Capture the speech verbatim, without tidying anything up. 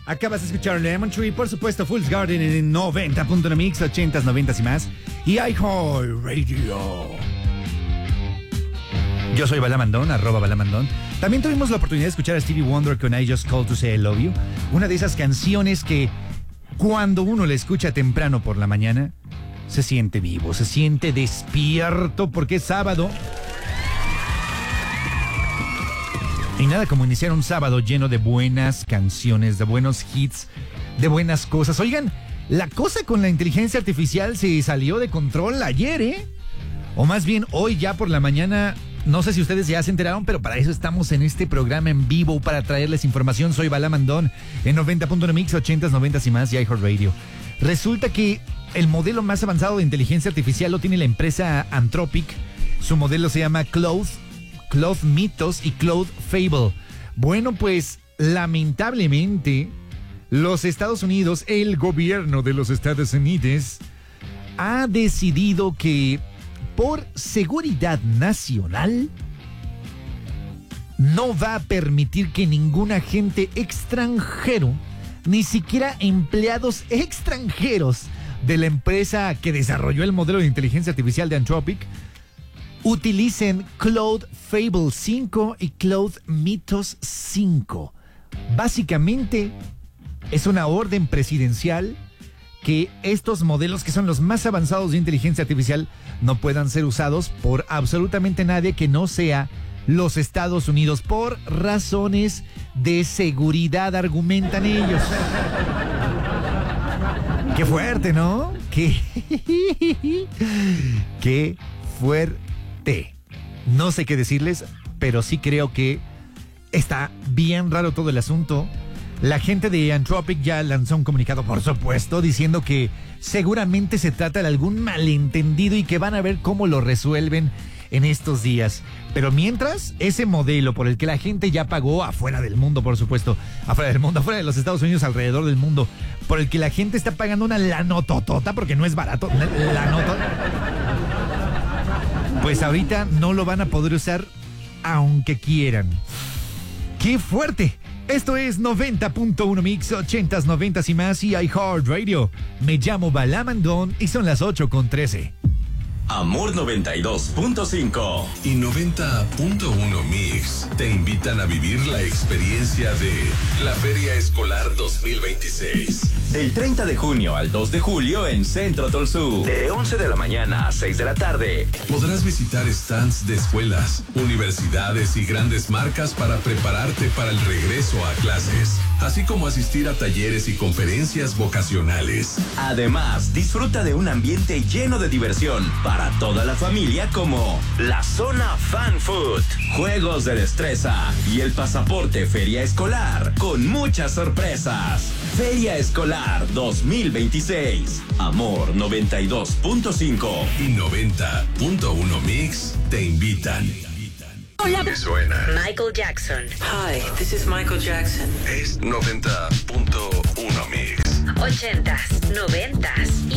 Acabas de escuchar Lemon Tree, por supuesto, Fool's Garden en noventa punto uno Mix, ochentas, noventas y más. Y iHeart Radio. Yo soy Balamandón, arroba Balamandón. También tuvimos la oportunidad de escuchar a Stevie Wonder con I Just Called to Say I Love You. Una de esas canciones que cuando uno la escucha temprano por la mañana, se siente vivo, se siente despierto porque es sábado. Y nada como iniciar un sábado lleno de buenas canciones, de buenos hits, de buenas cosas. Oigan, la cosa con la inteligencia artificial se salió de control ayer, ¿eh? O más bien hoy ya por la mañana. No sé si ustedes ya se enteraron, pero para eso estamos en este programa en vivo, para traerles información. Soy Balamandón en noventa punto uno Mix, ochentas, noventas y más y iHeart Radio. Resulta que el modelo más avanzado de inteligencia artificial lo tiene la empresa Anthropic. Su modelo se llama Claude, Claude Mythos y Claude Fable. Bueno, pues lamentablemente los Estados Unidos, el gobierno de los Estados Unidos, ha decidido que por seguridad nacional no va a permitir que ningún agente extranjero, ni siquiera empleados extranjeros de la empresa que desarrolló el modelo de inteligencia artificial de Anthropic, utilicen Claude Fable cinco y Claude Mythos cinco. Básicamente es una orden presidencial que estos modelos, que son los más avanzados de inteligencia artificial, no puedan ser usados por absolutamente nadie que no sea los Estados Unidos, por razones de seguridad, argumentan ellos. Qué fuerte, ¿no? Qué, qué fuerte. No sé qué decirles, pero sí creo que está bien raro todo el asunto. La gente de Anthropic ya lanzó un comunicado, por supuesto, diciendo que seguramente se trata de algún malentendido y que van a ver cómo lo resuelven en estos días. Pero mientras, ese modelo por el que la gente ya pagó afuera del mundo, por supuesto, afuera del mundo, afuera de los Estados Unidos, alrededor del mundo, por el que la gente está pagando una lanototota, porque no es barato, lanotota, pues ahorita no lo van a poder usar aunque quieran. ¡Qué fuerte! Esto es noventa punto uno Mix, ochentas, noventas y más y iHeart Radio. Me llamo Balamandón y son las ocho con trece. Amor noventa y dos punto cinco y noventa punto uno Mix te invitan a vivir la experiencia de la Feria Escolar dos mil veintiséis. Del treinta de junio al dos de julio en Centro Tolsú. De once de la mañana a seis de la tarde. Podrás visitar stands de escuelas, universidades y grandes marcas para prepararte para el regreso a clases, así como asistir a talleres y conferencias vocacionales. Además, disfruta de un ambiente lleno de diversión para toda la familia, como la zona Fan Food, juegos de destreza y el pasaporte Feria Escolar con muchas sorpresas. Feria Escolar dos mil veintiséis. Amor noventa y dos punto cinco y noventa punto uno Mix te invitan. Hola. ¿Qué suena? Michael Jackson. Hi, this is Michael Jackson. Es noventa punto uno Mix. Ochentas, noventas.